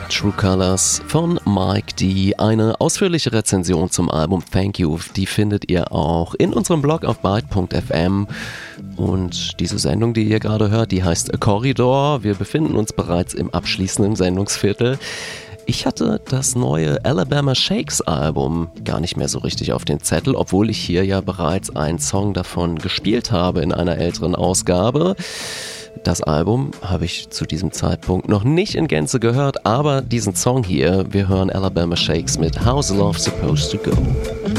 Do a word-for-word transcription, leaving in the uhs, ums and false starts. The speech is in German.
True Colors von Mike D. Eine ausführliche Rezension zum Album Thank You, die findet ihr auch in unserem Blog auf byte punkt f m. Und diese Sendung, die ihr gerade hört, die heißt A Corridor. Wir befinden uns bereits im abschließenden Sendungsviertel. Ich hatte das neue Alabama Shakes Album gar nicht mehr so richtig auf den Zettel, obwohl ich hier ja bereits einen Song davon gespielt habe in einer älteren Ausgabe. Das Album habe ich zu diesem Zeitpunkt noch nicht in Gänze gehört, aber diesen Song hier, wir hören Alabama Shakes mit How's Love Supposed to Go?